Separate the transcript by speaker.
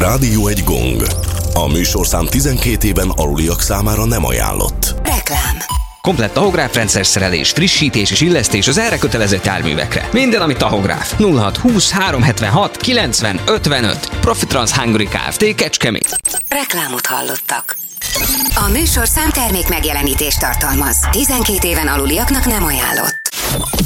Speaker 1: Rádió egy gong. A műsorszám 12 éven aluliak számára nem ajánlott.
Speaker 2: Reklám.
Speaker 3: Komplett tahográfrendszer szerelés, frissítés és illesztés az erre kötelezett járművekre. Minden, ami tahográf. 0620 376 90 55. Profitrans Hungary Kft. Kecskemét.
Speaker 2: Reklámot hallottak. A műsorszám termék megjelenítést tartalmaz. 12 éven aluliaknak nem ajánlott.